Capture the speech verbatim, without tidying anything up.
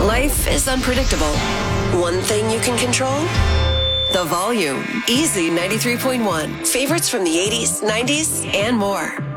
Life is unpredictable. One thing you can control? The volume. Easy ninety-three point one. Favorites from the eighties, nineties, and more.